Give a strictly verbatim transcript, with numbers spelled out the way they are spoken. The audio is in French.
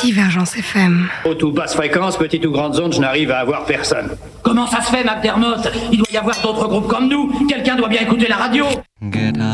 Divergence F M. Haute ou basse fréquence, petite ou grande zone, je n'arrive à avoir personne. Comment ça se fait, McDermott? Il doit y avoir d'autres groupes comme nous. Quelqu'un doit bien écouter la radio. Get